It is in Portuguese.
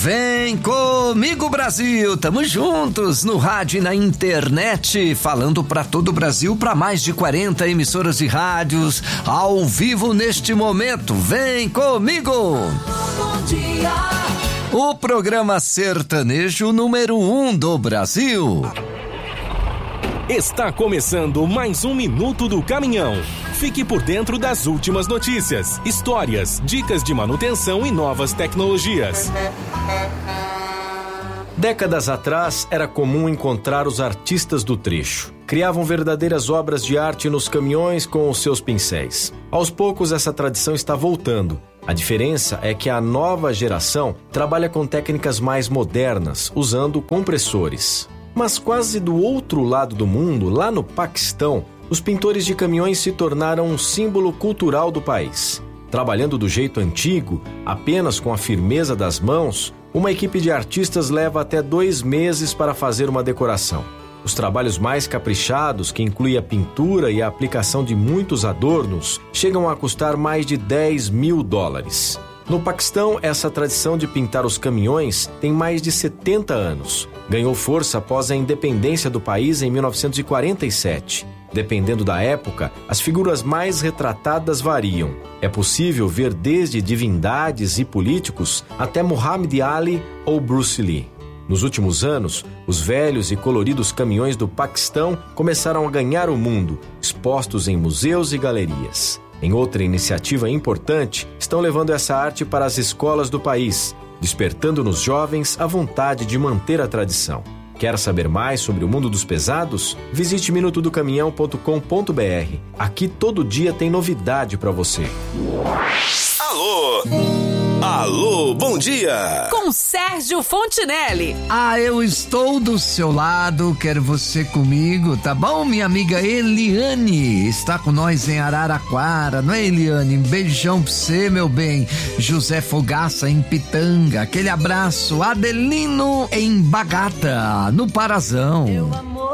Vem comigo, Brasil! Tamo juntos no rádio e na internet, falando pra todo o Brasil, pra mais de 40 emissoras de rádios, ao vivo neste momento. Vem comigo! Bom dia! O programa sertanejo número 1 do Brasil. Está começando mais um Minuto do Caminhão. Fique por dentro das últimas notícias, histórias, dicas de manutenção e novas tecnologias. Décadas atrás, era comum encontrar os artistas do trecho. Criavam verdadeiras obras de arte nos caminhões com os seus pincéis. Aos poucos, essa tradição está voltando. A diferença é que a nova geração trabalha com técnicas mais modernas, usando compressores. Mas quase do outro lado do mundo, lá no Paquistão, os pintores de caminhões se tornaram um símbolo cultural do país. Trabalhando do jeito antigo, apenas com a firmeza das mãos, uma equipe de artistas leva até 2 meses para fazer uma decoração. Os trabalhos mais caprichados, que incluem a pintura e a aplicação de muitos adornos, chegam a custar mais de $10 mil. No Paquistão, essa tradição de pintar os caminhões tem mais de 70 anos. Ganhou força após a independência do país em 1947. Dependendo da época, as figuras mais retratadas variam. É possível ver desde divindades e políticos até Muhammad Ali ou Bruce Lee. Nos últimos anos, os velhos e coloridos caminhões do Paquistão começaram a ganhar o mundo, expostos em museus e galerias. Em outra iniciativa importante, estão levando essa arte para as escolas do país, despertando nos jovens a vontade de manter a tradição. Quer saber mais sobre o mundo dos pesados? Visite minutodocaminhão.com.br. Aqui todo dia tem novidade para você. Alô! Alô, bom dia! Com Sérgio Fontinelli. Eu estou do seu lado, quero você comigo, tá bom? Minha amiga Eliane está com nós em Araraquara, não é, Eliane? Um beijão pra você, meu bem. José Fogaça em Pitanga, aquele abraço. Adelino em Bagata, no Parazão.